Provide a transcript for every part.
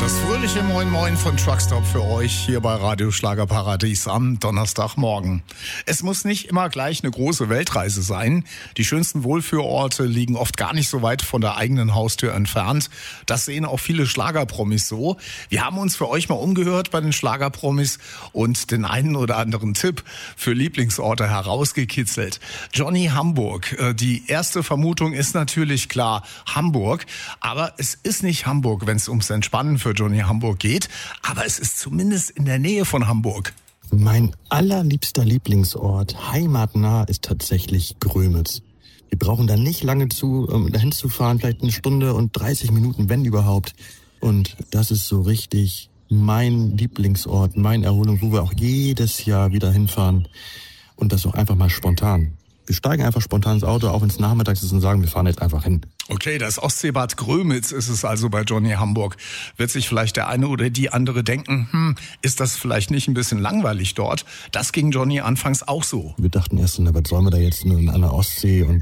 Das fröhliche Moin Moin von Truckstop für euch hier bei Radio Schlagerparadies am Donnerstagmorgen. Es muss nicht immer gleich eine große Weltreise sein. Die schönsten Wohlfühlorte liegen oft gar nicht so weit von der eigenen Haustür entfernt. Das sehen auch viele Schlagerpromis so. Wir haben uns für euch mal umgehört bei den Schlagerpromis und den einen oder anderen Tipp für Lieblingsorte herausgekitzelt. Johnny Hamburg. Die erste Vermutung ist natürlich klar Hamburg. Aber es ist nicht Hamburg, wenn es ums Entspannen für Johnny Hamburg geht, aber es ist zumindest in der Nähe von Hamburg. Mein allerliebster Lieblingsort, heimatnah, ist tatsächlich Grömitz. Wir brauchen da nicht lange dahin zu fahren, vielleicht 1 Stunde und 30 Minuten, wenn überhaupt. Und das ist so richtig mein Lieblingsort, meine Erholung, wo wir auch jedes Jahr wieder hinfahren. Und das auch einfach mal spontan. Wir steigen einfach spontan ins Auto, auch wenn es nachmittags ist, und sagen, wir fahren jetzt einfach hin. Okay, das Ostseebad Grömitz ist es also bei Johnny Hamburg. Wird sich vielleicht der eine oder die andere denken, ist das vielleicht nicht ein bisschen langweilig dort? Das ging Johnny anfangs auch so. Wir dachten erst, was sollen wir da jetzt nur an der Ostsee und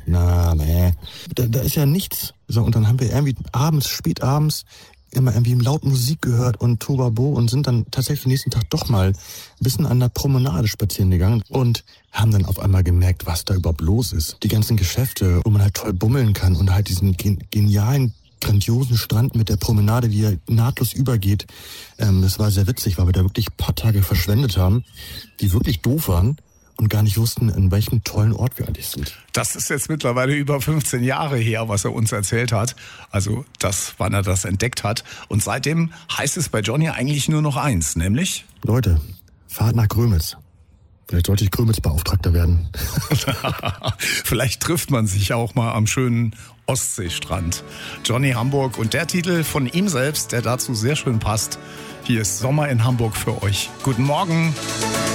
Da ist ja nichts. So, und dann haben wir irgendwie spätabends, immer irgendwie laut Musik gehört und Tobabo und sind dann tatsächlich nächsten Tag doch mal ein bisschen an der Promenade spazieren gegangen und haben dann auf einmal gemerkt, was da überhaupt los ist. Die ganzen Geschäfte, wo man halt toll bummeln kann und halt diesen genialen, grandiosen Strand mit der Promenade, die ja nahtlos übergeht. Das war sehr witzig, weil wir da wirklich ein paar Tage verschwendet haben, die wirklich doof waren und gar nicht wussten, in welchem tollen Ort wir eigentlich sind. Das ist jetzt mittlerweile über 15 Jahre her, was er uns erzählt hat. Also wann er das entdeckt hat. Und seitdem heißt es bei Johnny eigentlich nur noch eins, nämlich? Leute, fahrt nach Grömitz. Vielleicht sollte ich Grömitz-Beauftragter werden. Vielleicht trifft man sich auch mal am schönen Ostseestrand. Johnny Hamburg und der Titel von ihm selbst, der dazu sehr schön passt. Hier ist Sommer in Hamburg für euch. Guten Morgen.